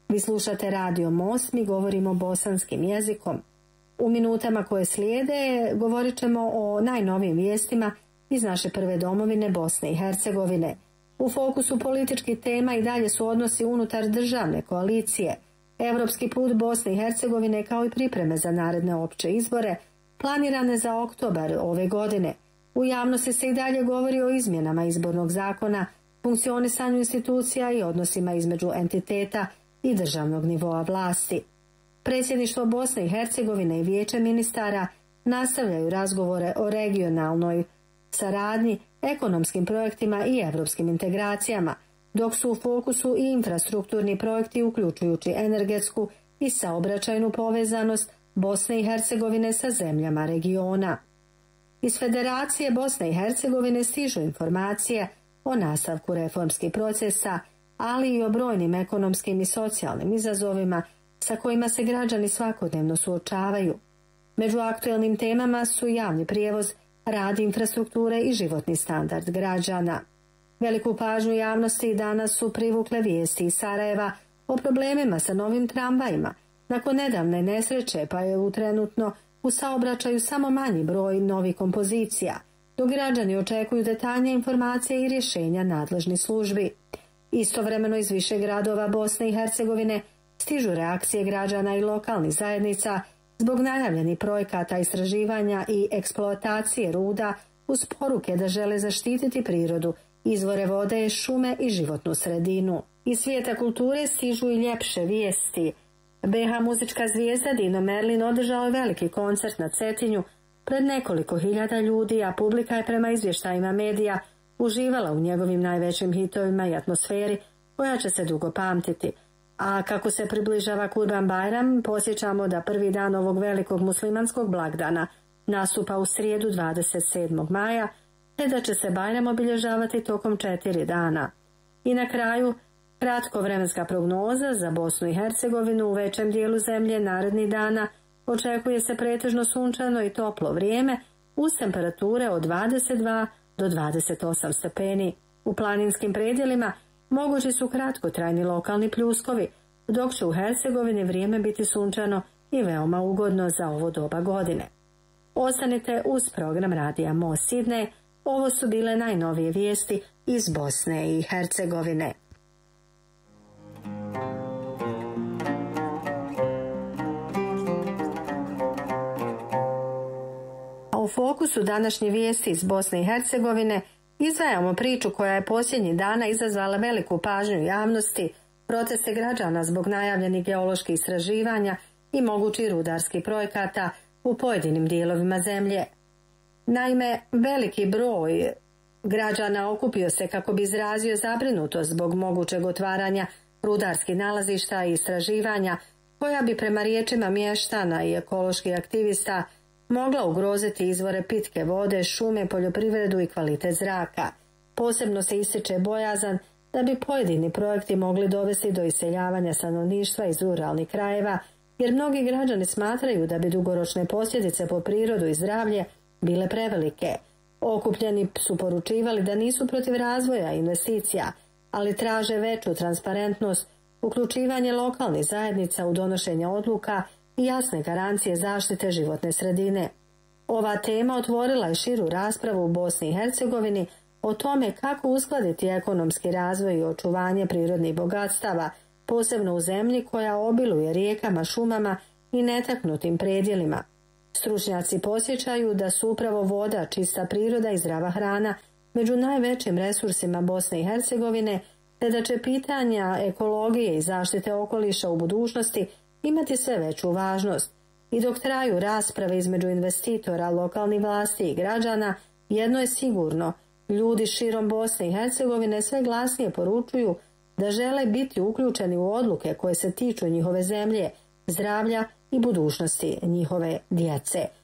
Vi slušate Radio Most, mi govorimo bosanskim jezikom. U minutama koje slijede govorit ćemo o najnovijim vijestima iz naše prve domovine Bosne i Hercegovine. U fokusu političkih tema i dalje su odnosi unutar državne koalicije, evropski put Bosne i Hercegovine kao i pripreme za naredne opće izbore, planirane za oktobar ove godine. U javnosti se i dalje govori o izmjenama izbornog zakona, funkcionisanju institucija i odnosima između entiteta i državnog nivoa vlasti. Predsjedništvo Bosne i Hercegovine i Vijeće ministara nastavljaju razgovore o regionalnoj saradnji, ekonomskim projektima i evropskim integracijama, dok su u fokusu i infrastrukturni projekti uključujući energetsku i saobraćajnu povezanost Bosne i Hercegovine sa zemljama regiona. Iz Federacije Bosne i Hercegovine stižu informacije o nastavku reformskih procesa, ali i o brojnim ekonomskim i socijalnim izazovima sa kojima se građani svakodnevno suočavaju. Među aktuelnim temama su javni prijevoz, rad infrastrukture i životni standard građana. Veliku pažnju javnosti danas su privukle vijesti iz Sarajeva o problemima sa novim tramvajima. Nakon nedavne nesreće pa je trenutno u saobraćaju samo manji broj novih kompozicija, dok građani očekuju detaljnije informacije i rješenja nadležnih službi. Istovremeno iz više gradova Bosne i Hercegovine stižu reakcije građana i lokalnih zajednica zbog najavljenih projekata istraživanja i eksploatacije ruda uz poruke da žele zaštititi prirodu, izvore vode, šume i životnu sredinu. Iz svijeta kulture stižu i ljepše vijesti. BH muzička zvijezda Dino Merlin održao je veliki koncert na Cetinju pred nekoliko hiljada ljudi, a publika je prema izvještajima medija uživala u njegovim najvećim hitovima i atmosferi koja će se dugo pamtiti. A kako se približava Kurban Bajram, posjećamo da prvi dan ovog velikog muslimanskog blagdana nastupa u srijedu 27. maja, te da će se Bajram obilježavati tokom 4 dana. I na kraju, kratko vremenska prognoza za Bosnu i Hercegovinu. U većem dijelu zemlje narednih dana očekuje se pretežno sunčano i toplo vrijeme uz temperature od 22 do 28 stepeni. U planinskim predjelima mogući su kratkotrajni lokalni pljuskovi, dok će u Hercegovini vrijeme biti sunčano i veoma ugodno za ovo doba godine. Ostanite uz program Radija Most Sidney. Ovo su bile najnovije vijesti iz Bosne i Hercegovine. U fokusu današnje vijesti iz Bosne i Hercegovine izdvajamo priču koja je posljednjih dana izazvala veliku pažnju javnosti, proteste građana zbog najavljenih geoloških istraživanja i mogućih rudarskih projekata u pojedinim dijelovima zemlje. Naime, veliki broj građana okupio se kako bi izrazio zabrinutost zbog mogućeg otvaranja rudarskih nalazišta i istraživanja koja bi prema riječima mještana i ekoloških aktivista mogla ugroziti izvore pitke vode, šume, poljoprivredu i kvalitet zraka. Posebno se ističe bojazan da bi pojedini projekti mogli dovesti do iseljavanja stanovništva iz ruralnih krajeva, jer mnogi građani smatraju da bi dugoročne posljedice po prirodu i zdravlje bile prevelike. Okupljeni su poručivali da nisu protiv razvoja investicija, ali traže veću transparentnost, uključivanje lokalnih zajednica u donošenje odluka i jasne garancije zaštite životne sredine. Ova tema otvorila je širu raspravu u Bosni i Hercegovini o tome kako uskladiti ekonomski razvoj i očuvanje prirodnih bogatstava, posebno u zemlji koja obiluje rijekama, šumama i netaknutim predjelima. Stručnjaci podsjećaju da su upravo voda, čista priroda i zdrava hrana među najvećim resursima Bosne i Hercegovine, te da će pitanja ekologije i zaštite okoliša u budućnosti imati sve veću važnost. I dok traju rasprave između investitora, lokalnih vlasti i građana, jedno je sigurno, ljudi širom Bosne i Hercegovine sve glasnije poručuju da žele biti uključeni u odluke koje se tiču njihove zemlje, zdravlja i budućnosti njihove djece.